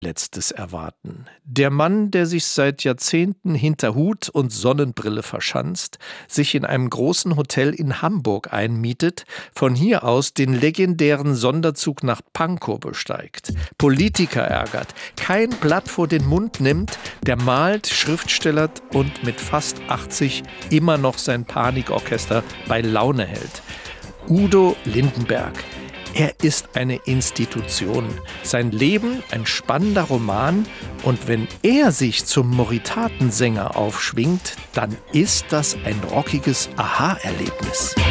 Letztes erwarten. Der Mann, der sich seit Jahrzehnten hinter Hut und Sonnenbrille verschanzt, sich in einem großen Hotel in Hamburg einmietet, von hier aus den legendären Sonderzug nach Pankow besteigt, Politiker ärgert, kein Blatt vor den Mund nimmt, der malt, schriftstellert und mit fast 80 immer noch sein Panikorchester bei Laune hält. Udo Lindenberg. Er ist eine Institution. Sein Leben ein spannender Roman. Und wenn er sich zum Moritatensänger aufschwingt, dann ist das ein rockiges Aha-Erlebnis.